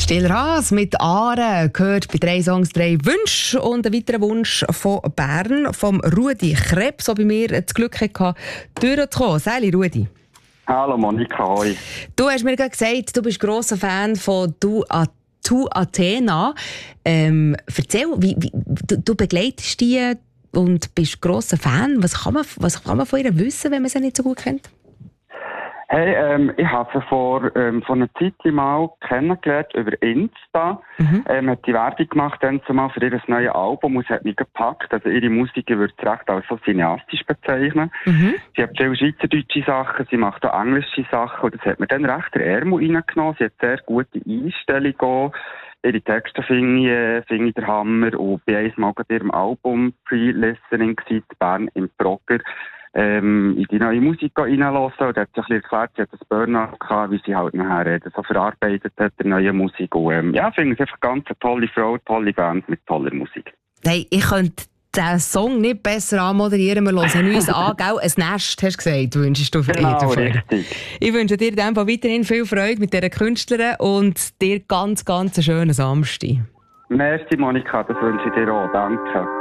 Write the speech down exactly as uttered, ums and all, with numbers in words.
Stiller Haas mit Aare gehört bei drei Songs drei Wünsche und ein weiterer Wunsch von Bern, vom Rudi Krebs, der bei mir das Glück hatte, durchzukommen. Sali, Rudi. Hallo Monika, hoi. Du hast mir gerade gesagt, du bist grosser Fan von Du, A- Tu Athena. Ähm, erzähl, wie, wie, du, du begleitest die und bist grosser Fan. Was kann, man, was kann man von ihr wissen, wenn man sie nicht so gut kennt? Hey, ähm, ich habe sie vor, ähm, vor einer Zeit mal kennengelernt über Insta. Mhm. Ähm, hat die Werbung gemacht dann zumal für ihr neues Album und es hat mich gepackt. Also ihre Musik würde ich recht als so cineastisch bezeichnen. Mhm. Sie hat viele schweizerdeutsche Sachen, sie macht auch englische Sachen und das hat mir dann recht der Ärmel reingenommen. Sie hat sehr gute Einstellung auch. Ihre Texte finde ich, äh, finde ich der Hammer und bei einmal gerade ihrem Album Pre-Listening gewesen, Bern im Progger. Ähm, in die neue Musik reinlassen und hat sich ein bisschen erklärt, sie hat ein Burnout gehabt, wie sie halt nachher äh, das so verarbeitet hat, der neue Musik. Und ähm, ja, ich finde es einfach ganz eine tolle Frau, tolle Band mit toller Musik. Hey, ich könnte den Song nicht besser anmoderieren. Wir hören uns an, gell? Ein Nest, hast du gesagt, wünschst du für genau, ihr. Richtig. Ich wünsche dir in dem Fall weiterhin viel Freude mit dieser Künstlerin und dir ganz, ganz einen schönen Samstag. Merci Monika, das wünsche ich dir auch. Danke.